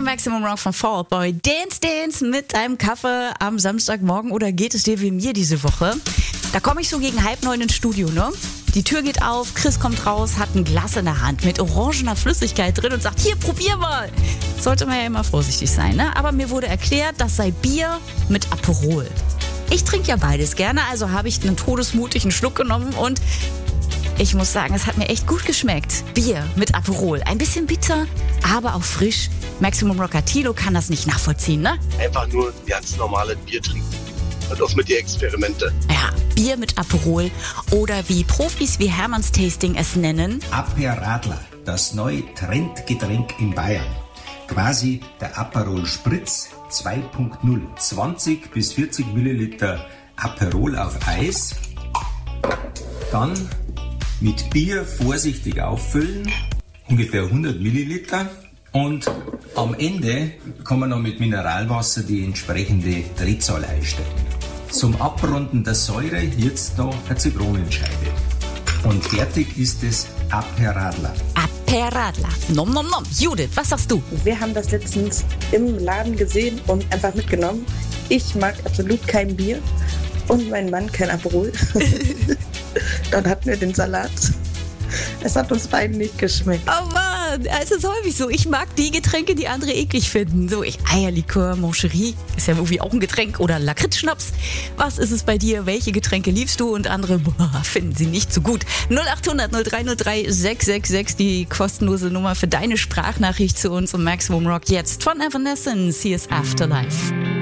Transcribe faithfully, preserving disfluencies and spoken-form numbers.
Maximum Rock von Fall Out Boy. Dance, dance mit deinem Kaffee am Samstagmorgen. Oder geht es dir wie mir diese Woche? Da komme ich so gegen halb neun ins Studio, ne? Die Tür geht auf, Chris kommt raus, hat ein Glas in der Hand mit orangener Flüssigkeit drin und sagt, hier, probier mal. Sollte man ja immer vorsichtig sein, ne? Aber mir wurde erklärt, das sei Bier mit Aperol. Ich trinke ja beides gerne, also habe ich einen todesmutigen Schluck genommen und ich muss sagen, es hat mir echt gut geschmeckt. Bier mit Aperol. Ein bisschen bitter, aber auch frisch. Maximum Rocker Tilo kann das nicht nachvollziehen, ne? Einfach nur ein ganz normales Bier trinken. Und auf mit die Experimente. Ja, Bier mit Aperol oder wie Profis wie Hermanns Tasting es nennen. Aperadler, das neue Trendgetränk in Bayern. Quasi der Aperol Spritz zwei Punkt null. zwanzig bis vierzig Milliliter Aperol auf Eis. Dann mit Bier vorsichtig auffüllen, ungefähr hundert Milliliter. Und am Ende kann man noch mit Mineralwasser die entsprechende Drehzahl einstellen. Zum Abrunden der Säure jetzt noch eine Zitronenscheibe. Und fertig ist es Aperadler. Aperadler. Nom nom nom. Judith, was sagst du? Wir haben das letztens im Laden gesehen und einfach mitgenommen. Ich mag absolut kein Bier und mein Mann kein Aperol. Dann hatten wir den Salat. Es hat uns beiden nicht geschmeckt. Oh Mann, es ist häufig so. Ich mag die Getränke, die andere eklig finden. So, ich Eierlikör, Moncherie, ist ja irgendwie auch ein Getränk. Oder Lakritzschnaps. Was ist es bei dir? Welche Getränke liebst du und andere boah, finden sie nicht so gut? null acht hundert null drei null drei sechs sechs sechs, die kostenlose Nummer für deine Sprachnachricht zu uns im Maximum Rock jetzt von Evanescence. Hier ist Afterlife.